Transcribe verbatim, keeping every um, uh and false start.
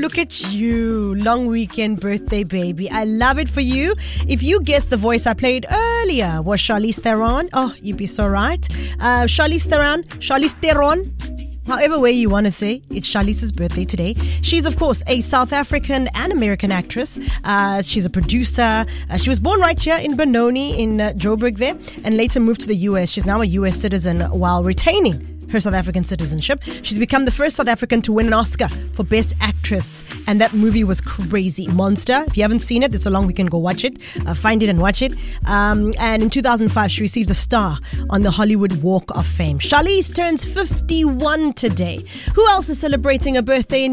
Look at you. Long weekend birthday baby. I love it for you. If you guessed the voice I played earlier was Charlize Theron, oh, you'd be so right. Uh, Charlize Theron, Charlize Theron. However way you want to say, it's Charlize's birthday today. She's, of course, a South African and American actress. Uh, she's a producer. Uh, she was born right here in Benoni in uh, Joburg there and later moved to the U S. She's now a U S citizen while retaining her South African citizenship. She's become the first South African to win an Oscar for Best Actress. And that movie was crazy. Monster. If you haven't seen it, it's so long we can go watch it. Uh, find it and watch it. Um, and in two thousand five, she received a star on the Hollywood Walk of Fame. Charlize turns fifty-one today. Who else is celebrating a birthday in